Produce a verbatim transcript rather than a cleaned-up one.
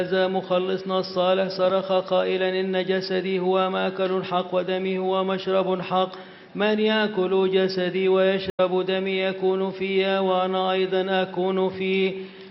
هذا مخلصنا الصالح صرخ قائلا إن جسدي هو مأكل حق ودمي هو مشرب حق. من يأكل جسدي ويشرب دمي يكون في وأنا أيضا أكون فيه.